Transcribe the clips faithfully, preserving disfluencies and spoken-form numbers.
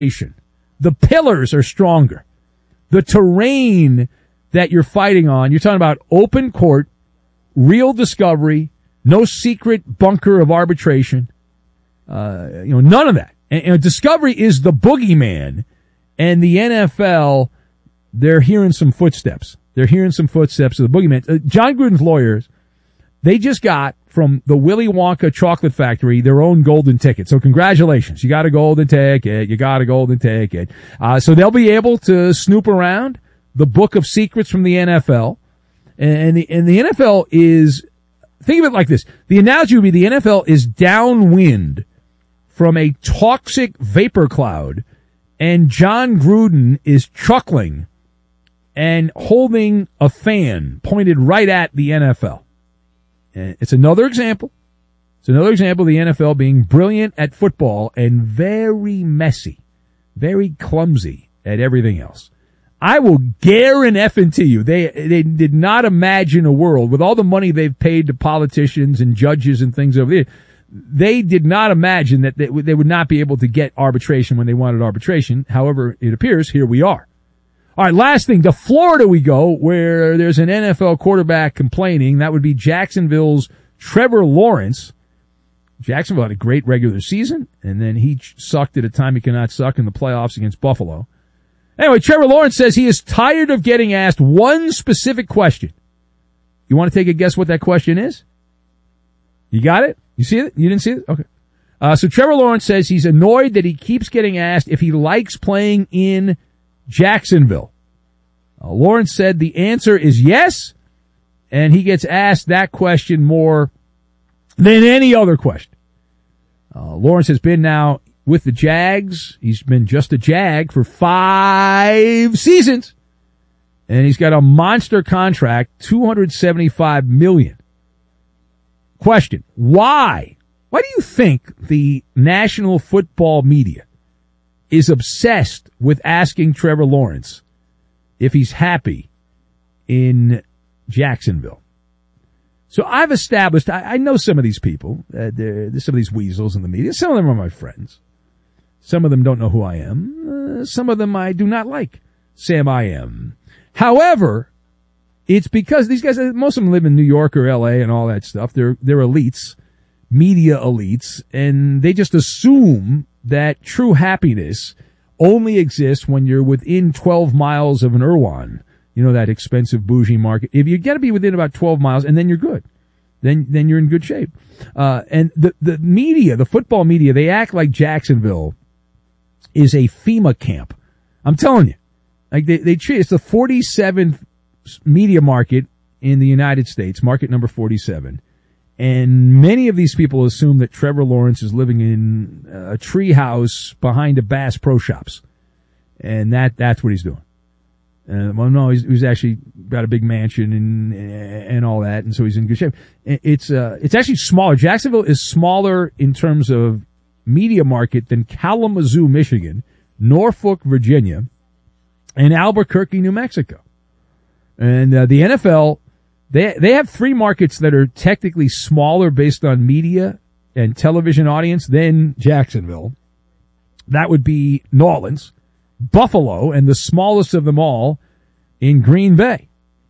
The pillars are stronger. The terrain that you're fighting on, you're talking about open court, real discovery, no secret bunker of arbitration. Uh, you know, none of that. And, and discovery is the boogeyman. And the N F L, they're hearing some footsteps. They're hearing some footsteps of the boogeyman. Uh, John Gruden's lawyers, they just got from the Willy Wonka chocolate factory their own golden ticket. So congratulations. You got a golden ticket. You got a golden ticket. Uh, so they'll be able to snoop around the book of secrets from the N F L. And the, and the N F L is, think of it like this. The analogy would be the N F L is downwind from a toxic vapor cloud, and John Gruden is chuckling and holding a fan pointed right at the N F L. And it's another example. It's another example of the N F L being brilliant at football and very messy, very clumsy at everything else. I will guarantee you, they they did not imagine a world with all the money they've paid to politicians and judges and things over there. They did not imagine that they, they would not be able to get arbitration when they wanted arbitration. However, it appears here we are. All right, last thing, to Florida we go, where there's an N F L quarterback complaining. That would be Jacksonville's Trevor Lawrence. Jacksonville had a great regular season, and then he sucked at a time he cannot suck in the playoffs against Buffalo. Anyway, Trevor Lawrence says he is tired of getting asked one specific question. You want to take a guess what that question is? You got it? You see it? You didn't see it? Okay. Uh, so Trevor Lawrence says he's annoyed that he keeps getting asked if he likes playing in Jacksonville. Uh, Lawrence said the answer is yes, and he gets asked that question more than any other question. Uh, Lawrence has been now with the Jags. He's been just a Jag for five seasons, and he's got a monster contract, two hundred seventy-five million dollars. Question, why? Why do you think the national football media is obsessed with asking Trevor Lawrence if he's happy in Jacksonville? So I've established, I, I know some of these people, uh, there's some of these weasels in the media. Some of them are my friends. Some of them don't know who I am. Uh, some of them I do not like Sam I am. However, it's because these guys, most of them live in New York or L A and all that stuff. They're, they're elites, media elites, and they just assume that true happiness only exists when you're within twelve miles of an Irwan, you know, that expensive bougie market. If you got to be within about twelve miles, and then you're good. Then, then you're in good shape. Uh, and the, the media, the football media, they act like Jacksonville is a FEMA camp. I'm telling you. Like they, they treat, it's the forty-seventh media market in the United States, market number forty-seven. And many of these people assume that Trevor Lawrence is living in a tree house behind a Bass Pro Shops. And that, that's what he's doing. Uh, well, no, he's, he's actually got a big mansion and, and all that. And so he's in good shape. It's, uh, it's actually smaller. Jacksonville is smaller in terms of media market than Kalamazoo, Michigan, Norfolk, Virginia, and Albuquerque, New Mexico. And, uh, the N F L, They they have three markets that are technically smaller based on media and television audience than Jacksonville. That would be New Orleans, Buffalo, and the smallest of them all in Green Bay.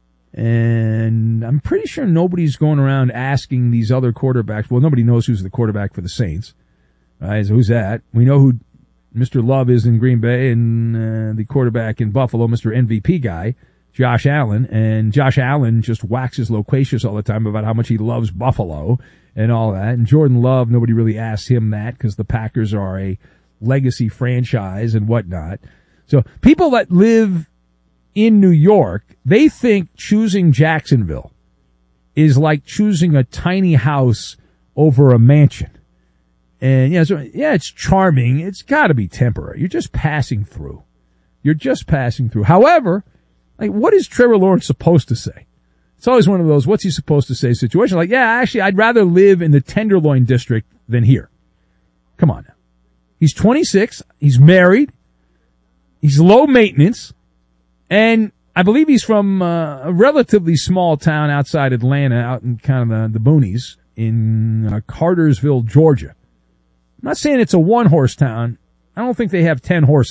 And I'm pretty sure nobody's going around asking these other quarterbacks. Well, nobody knows who's the quarterback for the Saints. Right, so who's that? We know who Mister Love is in Green Bay, and uh, the quarterback in Buffalo, Mister M V P guy, Josh Allen, and Josh Allen just waxes loquacious all the time about how much he loves Buffalo and all that. And Jordan Love, nobody really asks him that because the Packers are a legacy franchise and whatnot. So people that live in New York, they think choosing Jacksonville is like choosing a tiny house over a mansion. And yeah, so, yeah, it's charming. It's got to be temporary. You're just passing through. You're just passing through. However, like, what is Trevor Lawrence supposed to say? It's always one of those, what's he supposed to say situation. Like, yeah, actually, I'd rather live in the Tenderloin district than here. Come on now. He's twenty-six. He's married. He's low maintenance. And I believe he's from uh, a relatively small town outside Atlanta, out in kind of the, the boonies in uh, Cartersville, Georgia. I'm not saying it's a one-horse town. I I don't think they have ten horses.